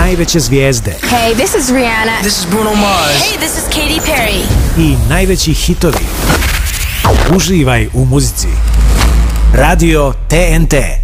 najveće zvijezde. Hey, this is Rihanna. This is Bruno Mars. Hey, this is Katy Perry. I najveći hitovi. Uživaj u muzici. Radio TNT.